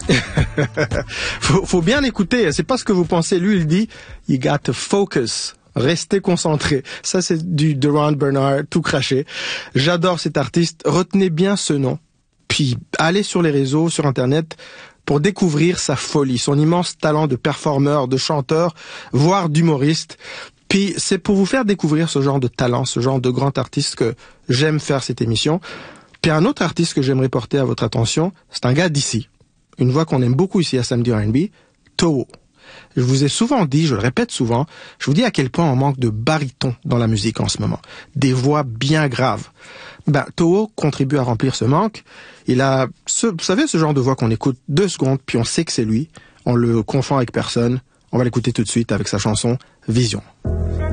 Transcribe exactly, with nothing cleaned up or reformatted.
faut, faut bien l'écouter. C'est pas ce que vous pensez. Lui, il dit, you got to focus. Restez concentré. Ça, c'est du Durand Bernard tout craché. J'adore cet artiste. Retenez bien ce nom. Puis, allez sur les réseaux, sur Internet, pour découvrir sa folie, son immense talent de performeur, de chanteur, voire d'humoriste. Puis, c'est pour vous faire découvrir ce genre de talent, ce genre de grand artiste que j'aime faire cette émission. Puis, un autre artiste que j'aimerais porter à votre attention, c'est un gars d'ici. Une voix qu'on aime beaucoup ici à Samedi R and B, Toho. Je vous ai souvent dit, je le répète souvent, je vous dis à quel point on manque de barytons dans la musique en ce moment. Des voix bien graves. Ben, Toho contribue à remplir ce manque. Il a, ce, vous savez, ce genre de voix qu'on écoute deux secondes, puis on sait que c'est lui. On le confond avec personne. On va l'écouter tout de suite avec sa chanson Vision.